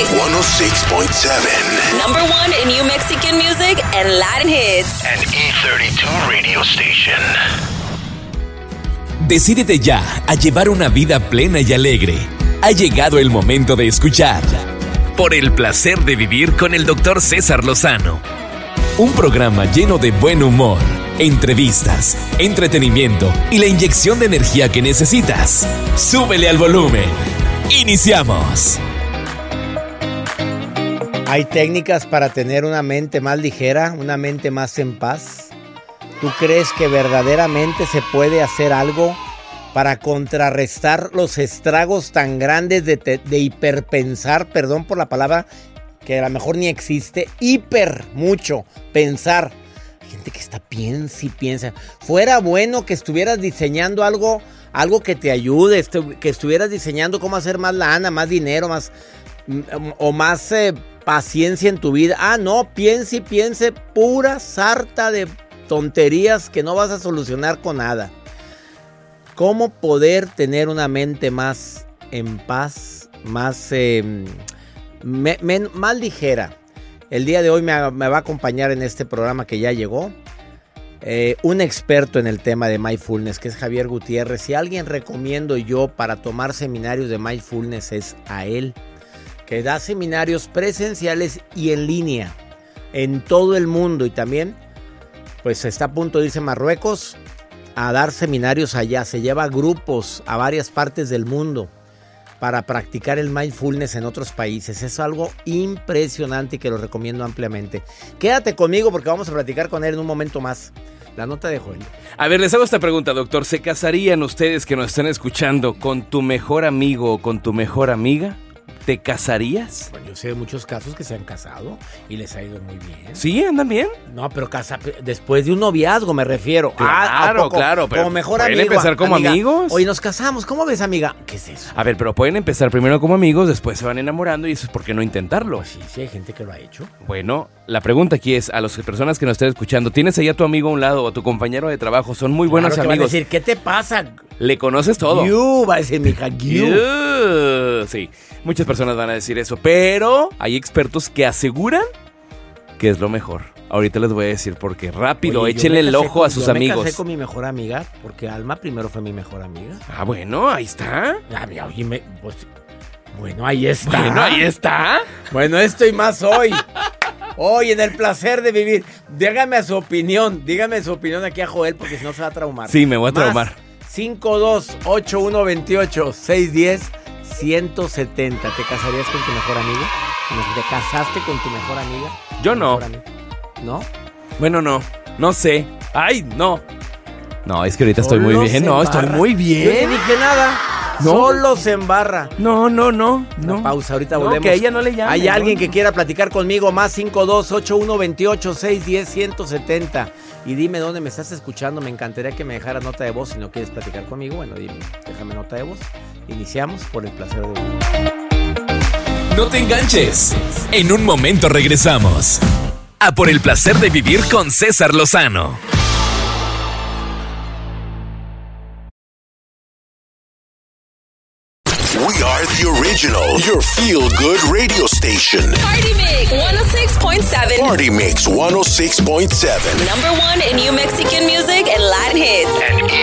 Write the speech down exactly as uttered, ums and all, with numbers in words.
ciento seis point siete. Number one in New Mexican music and Latin hits. And E treinta y dos radio station. Decídete ya a llevar una vida plena y alegre. Ha llegado el momento de escuchar Por el placer de vivir con el doctor César Lozano. Un programa lleno de buen humor, entrevistas, entretenimiento y la inyección de energía que necesitas. Súbele al volumen. ¡Iniciamos! ¿Hay técnicas para tener una mente más ligera, una mente más en paz? ¿Tú crees que verdaderamente se puede hacer algo para contrarrestar los estragos tan grandes de, te, de hiperpensar, perdón por la palabra, que a lo mejor ni existe, hiper, mucho, pensar? Hay gente que está piensa y piensa. Fuera bueno que estuvieras diseñando algo, algo que te ayude, estu- que estuvieras diseñando cómo hacer más lana, más dinero, más o más eh, paciencia en tu vida. Ah, no, piense y piense, pura sarta de tonterías que no vas a solucionar con nada. ¿Cómo poder tener una mente más en paz, más, eh, me, me, más ligera? El día de hoy me, me va a acompañar en este programa que ya llegó eh, un experto en el tema de mindfulness, que es Javier Gutiérrez. Si alguien recomiendo yo para tomar seminarios de mindfulness es a él, que da seminarios presenciales y en línea en todo el mundo, y también pues está a punto de irse a Marruecos a dar seminarios allá. Se lleva grupos a varias partes del mundo para practicar el mindfulness en otros países. Es algo impresionante y que lo recomiendo ampliamente. Quédate conmigo porque vamos a platicar con él en un momento más. La nota de Joel. A ver, les hago esta pregunta, doctor. ¿Se casarían ustedes que nos están escuchando con tu mejor amigo o con tu mejor amiga? ¿Te casarías? Bueno, yo sé de muchos casos que se han casado y les ha ido muy bien. ¿Sí? ¿Andan bien? No, pero casa después de un noviazgo me refiero. Claro, ah, claro. Pero como mejor ¿pueden amigo, empezar como amiga. amigos? Oye, nos casamos. ¿Cómo ves, amiga? ¿Qué es eso? A ver, pero pueden empezar primero como amigos, después se van enamorando y eso es por qué no intentarlo. Pues sí, sí, hay gente que lo ha hecho. Bueno, la pregunta aquí es a las personas que nos estén escuchando, ¿tienes ahí a tu amigo a un lado o a tu compañero de trabajo? Son muy buenos claro que amigos. Van a decir, ¿qué te pasa? Le conoces todo. You, va a decir mi hija, you. You. Sí, muchas personas van a decir eso, pero hay expertos que aseguran que es lo mejor. Ahorita les voy a decir por qué. Rápido, Oye, échenle el ojo con, a sus yo amigos. Yo me casé con mi mejor amiga, porque Alma primero fue mi mejor amiga. Ah, bueno, ahí está. Ah, oye, me, pues, bueno, ahí está. Bueno, ahí está. Bueno, esto y más hoy. Hoy en el placer de vivir. Dígame su opinión, dígame su opinión aquí a Joel, porque si no se va a traumar. Sí, me voy a más traumar. cinco dos ocho uno dos ocho seis uno cero ciento setenta. ¿Te casarías con tu mejor amiga? ¿Te casaste con tu mejor amiga? Yo no. ¿No? Bueno, no. No sé. Ay, no. No, es que ahorita estoy Solo muy bien. se No, embarra. estoy muy Yo bien. no dije nada. No. Solo se embarra. No, no, no. Una no. pausa, ahorita No, volvemos. que a ella no le llame. Hay no, alguien no. que quiera platicar conmigo, más cinco dos ocho uno dos ocho seis uno cero ciento setenta. Y dime dónde me estás escuchando. Me encantaría que me dejaras nota de voz. Si no quieres platicar conmigo, bueno, dime, déjame nota de voz. Iniciamos por el placer de vivir. No te enganches. En un momento regresamos a Por el placer de vivir con César Lozano. We are the original, your feel-good radio station. Party Mix one oh six point seven. Party Mix one oh six point seven. Number one in New Mexican music and Latin hits. And